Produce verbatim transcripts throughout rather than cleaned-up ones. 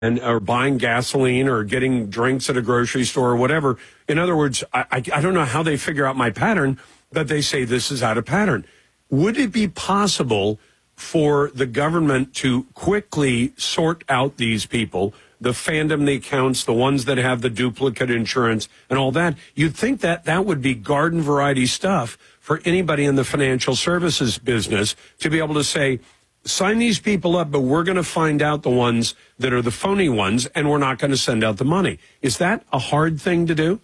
and or buying gasoline or getting drinks at a grocery store or whatever. In other words, I, I, I don't know how they figure out my pattern, but they say this is out of pattern. Would it be possible for the government to quickly sort out these people, the fandom, the accounts, the ones that have the duplicate insurance and all that? You'd think that that would be garden variety stuff for anybody in the financial services business to be able to say, sign these people up, but we're going to find out the ones that are the phony ones, and we're not going to send out the money. Is that a hard thing to do?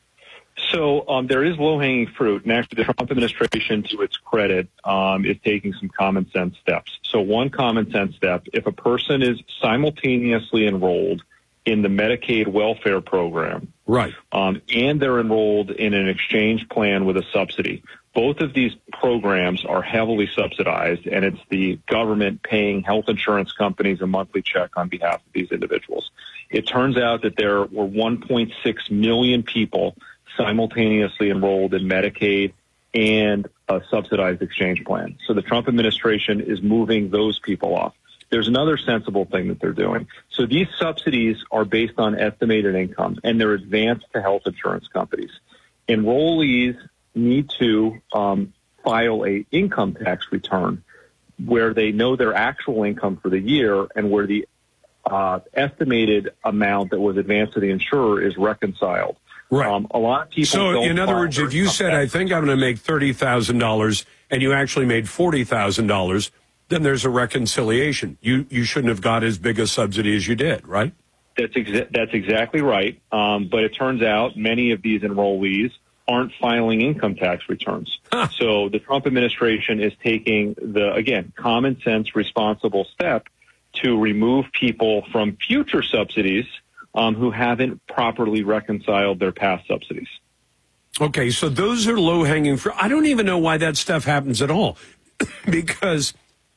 So um, there is low-hanging fruit, and actually the Trump administration, to its credit, um, is taking some common sense steps. So one common sense step, if a person is simultaneously enrolled in the Medicaid welfare program, right, um, and they're enrolled in an exchange plan with a subsidy, both of these programs are heavily subsidized, and it's the government paying health insurance companies a monthly check on behalf of these individuals. It turns out that there were one point six million people simultaneously enrolled in Medicaid and a subsidized exchange plan. So the Trump administration is moving those people off. There's another sensible thing that they're doing. So these subsidies are based on estimated income, and they're advanced to health insurance companies. Enrollees need to um, file a income tax return where they know their actual income for the year and where the uh, estimated amount that was advanced to the insurer is reconciled. Right. Um, a lot of people. So, don't in other words, if you said, I think I'm going to make thirty thousand dollars and you actually made forty thousand dollars, then there's a reconciliation. You you shouldn't have got as big a subsidy as you did, right? That's, exa- that's exactly right. Um, but it turns out many of these enrollees aren't filing income tax returns. Huh. So the Trump administration is taking the, again, common sense, responsible step to remove people from future subsidies Um, who haven't properly reconciled their past subsidies. Okay, so those are low-hanging fruit. I don't even know why that stuff happens at all. Because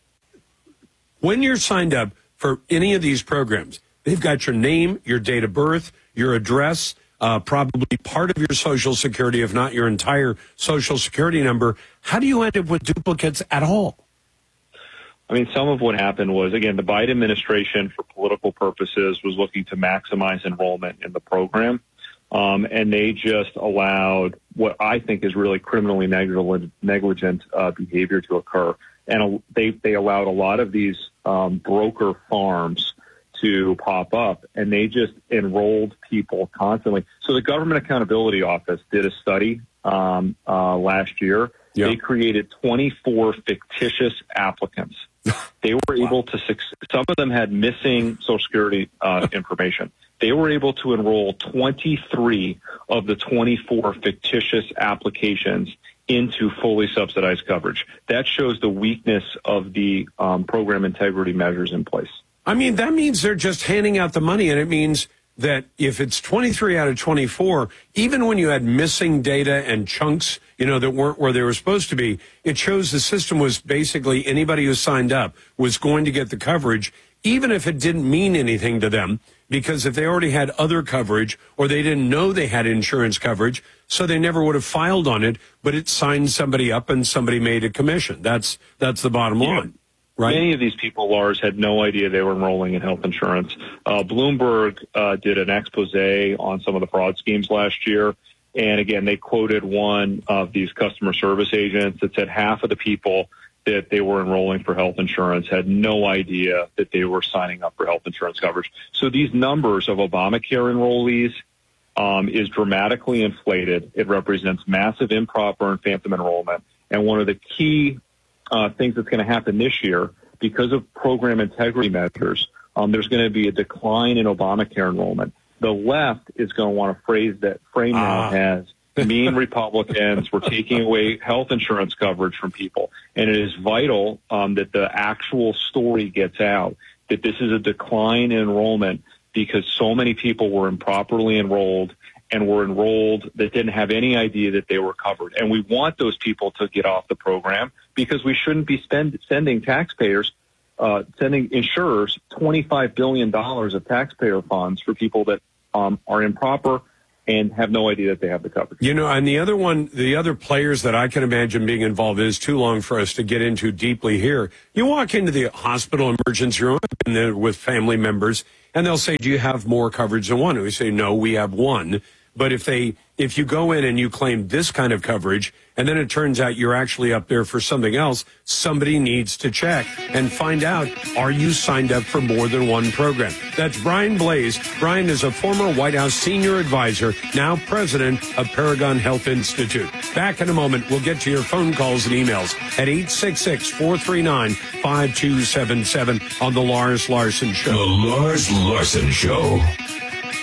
when you're signed up for any of these programs, they've got your name, your date of birth, your address, uh, probably part of your Social Security, if not your entire Social Security number. How do you end up with duplicates at all? I mean, some of what happened was, again, the Biden administration, for political purposes, was looking to maximize enrollment in the program. Um, and they just allowed what I think is really criminally negligent, negligent uh, behavior to occur. And they, they allowed a lot of these um, broker farms to pop up, and they just enrolled people constantly. So the Government Accountability Office did a study um, uh, last year. Yep. They created twenty-four fictitious applicants. They were wow. able to, some of them had missing Social Security uh, information. They were able to enroll twenty-three of the twenty-four fictitious applications into fully subsidized coverage. That shows the weakness of the um, program integrity measures in place. I mean, that means they're just handing out the money, and it means that if it's twenty-three out of twenty-four, even when you had missing data and chunks, you know, that weren't where they were supposed to be, it shows the system was basically anybody who signed up was going to get the coverage, even if it didn't mean anything to them, because if they already had other coverage or they didn't know they had insurance coverage, so they never would have filed on it, but it signed somebody up and somebody made a commission. That's that's the bottom Yeah. line. Right. Many of these people, Lars, had no idea they were enrolling in health insurance. Uh, Bloomberg uh, did an expose on some of the fraud schemes last year. And again, they quoted one of these customer service agents that said half of the people that they were enrolling for health insurance had no idea that they were signing up for health insurance coverage. So these numbers of Obamacare enrollees um, is dramatically inflated. It represents massive improper and phantom enrollment. And one of the key Uh, things that's going to happen this year because of program integrity measures. Um, there's going to be a decline in Obamacare enrollment. The left is going to want to phrase that frame now ah. as mean Republicans were taking away health insurance coverage from people, and it is vital um, that the actual story gets out that this is a decline in enrollment because so many people were improperly enrolled and were enrolled that didn't have any idea that they were covered. And we want those people to get off the program because we shouldn't be spend, sending taxpayers, uh, sending insurers twenty-five billion dollars of taxpayer funds for people that um, are improper and have no idea that they have the coverage. You know, and the other one, the other players that I can imagine being involved, it is too long for us to get into deeply here. You walk into the hospital emergency room and they're with family members, and they'll say, do you have more coverage than one? And we say, no, we have one. But if they, if you go in and you claim this kind of coverage, and then it turns out you're actually up there for something else, somebody needs to check and find out, are you signed up for more than one program? That's Brian Blaze. Brian is a former White House senior advisor, now president of Paragon Health Institute. Back in a moment, we'll get to your phone calls and emails at eight six six, four three nine, five two seven seven on The Lars Larson Show. The Lars Larson Show.